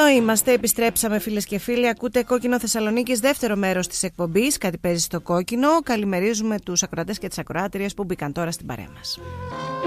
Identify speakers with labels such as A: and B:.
A: Εδώ είμαστε, επιστρέψαμε φίλες και φίλοι. Ακούτε Κόκκινο Θεσσαλονίκης, δεύτερο μέρος της εκπομπής. Κάτι παίζει στο κόκκινο. Καλημερίζουμε τους ακροατές και τις ακροάτριες που μπήκαν τώρα στην παρέα μας.